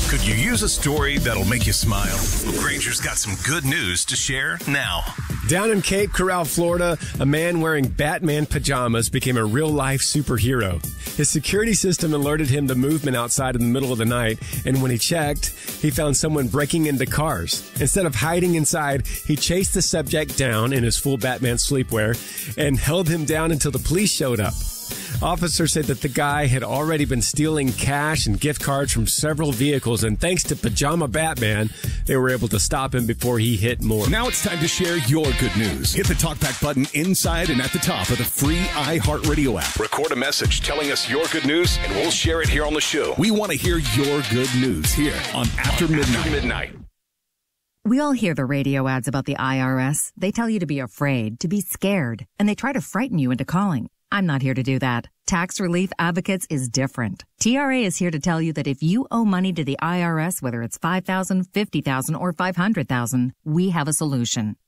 Could you use a story that'll make you smile? Granger's got some good news to share now. Down in Cape Coral, Florida, a man wearing Batman pajamas became a real-life superhero. His security system alerted him to movement outside in the middle of the night, and when he checked, he found someone breaking into cars. Instead of hiding inside, he chased the subject down in his full Batman sleepwear and held him down until the police showed up. Officers said that the guy had already been stealing cash and gift cards from several vehicles, and thanks to Pajama Batman, they were able to stop him before he hit more. Now it's time to share your good news. Hit the TalkBack button inside and at the top of the free iHeartRadio app. Record a message telling us your good news, and we'll share it here on the show. We want to hear your good news here on After Midnight. We all hear the radio ads about the IRS. They tell you to be afraid, to be scared, and they try to frighten you into calling. I'm not here to do that. Tax Relief Advocates is different. TRA is here to tell you that if you owe money to the IRS, whether it's $5,000, $50,000, or $500,000, we have a solution.